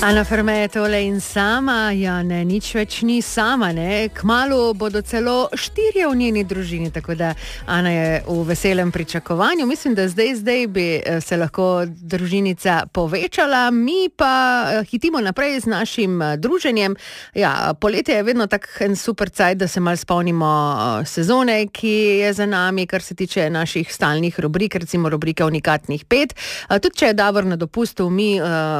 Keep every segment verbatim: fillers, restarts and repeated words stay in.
Ana Ferme je tole in sama, ja ne, nič več ni sama, ne, kmalu bodo celo štirje v njeni družini, tako da Ana je v veselem pričakovanju. Mislim, da zdaj, zdaj bi se lahko družinica povečala, mi pa hitimo naprej z našim druženjem. Ja, poletje je vedno tak en super cajt, da se malo spomnimo sezone, ki je za nami, kar se tiče naših stalnih rubrik, recimo rubrike Unikatnih pet. Tudi če je Davor na dopustu, mi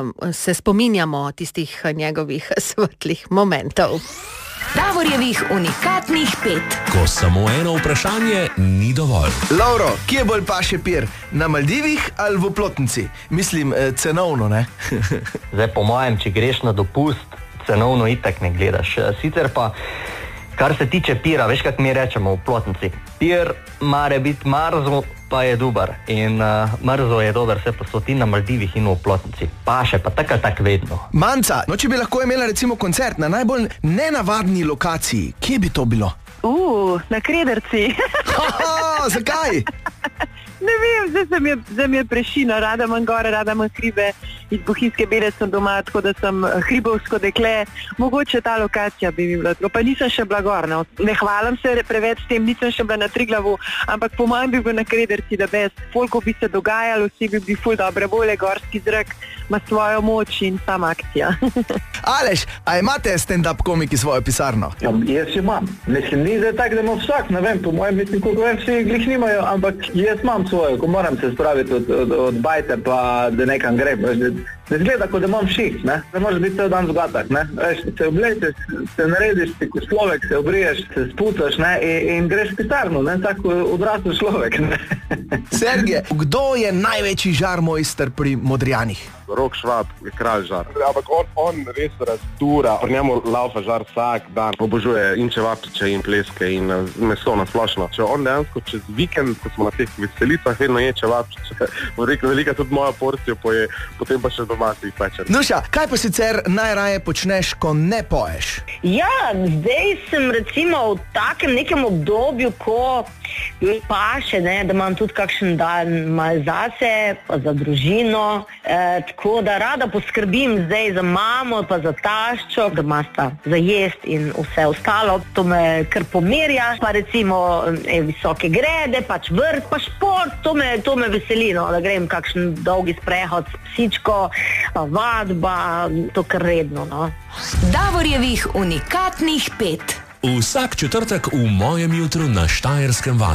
se spominjamo tistih njegovih svetlih momentov. Davorjevih unikatnih pet. Ko samo eno vprašanje ni dovolj. Lauro, kje bolj paše pir? Na Maldivih ali v Oplotnici? Mislim, cenovno, ne? Zdaj, po mojem, če greš na dopust, cenovno itak ne gledaš. Sicer pa, kar se tiče pira, veš, kak mi rečemo v Oplotnici. Pir mora biti marzo, pa je dober. In uh, mrzo je dober, se pa so ti na Maldivih in v Oplotnici. Paše pa tak ali tak vedno. Manca, no če bi lahko imela recimo koncert na najbolj nenavadni lokaciji, kje bi to bilo? Uh, na Krederci. Haha, zakaj? Ne vem, zdaj sem je, zdaj mi je prešina, rada imam gore, rada imam hribe, iz Bohinjske Bele sem doma, tako da sem hribovsko dekle, mogoče ta lokacija bi mi bila, pa nisem še bila gor, no. Ne hvalim se preveč s tem, nisem še bila na Triglavu, ampak po mojem bi bil na Krederci, da bez folko bi se dogajalo, vsi bi bili ful dobre volje, gorski zrak ima svojo moč in sama akcija. Aleš, a imate stand-up komiki svojo pisarno? Ja, jaz imam. Mislim, ni zdaj tak, da ima vsak, ne vem, po mojem, mislim, koliko vem, vsi glih nimajo, ampak jaz imam svojo, ko moram se spraviti od, od, od bajte, pa da nekam grem. Ne zgleda, kot da imam šiht, ne? Ne može biti cel dan zgatak, ne? Veš, se oblečeš, se narediš, ti ko človek, se obriješ, se spucaš, ne? In, in greš v pisarno, ne? Tako odrasel človek, ne? Sergej, kdo je največji žarmojster pri Modrijanih? Rok Švab je kralj žar. Ampak on, on res razdura, pri njemu laufa žar vsak dan, obožuje in čevapčiče in pleske in meso na splošno. Če on dejansko čez vikend, ko smo na teh veselicah, vedno je čevapčiče, bo rekel, velika tudi moja porcija poje, potem pa še doma si jih peče. Nuša, kaj pa sicer najraje počneš, ko ne poješ? Ja, zdaj sem recimo v takem nekem obdobju, ko mi paše, ne, da imam tudi kakšen dan malo zase, pa za družino, e, tako da rada poskrbim zdaj za mamo, pa za taščo, da ima sta za jest in vse ostalo. To me kar pomirja, pa recimo e, visoke grede, pač vrt, pa šport, to me, to me veseli, no, da grem kakšen dolgi sprehod s psičko, pa vadba, to kar redno, no. Davorjevih unikatnih pet. Vsak četrtek v Mojem jutru na Štajerskem valu.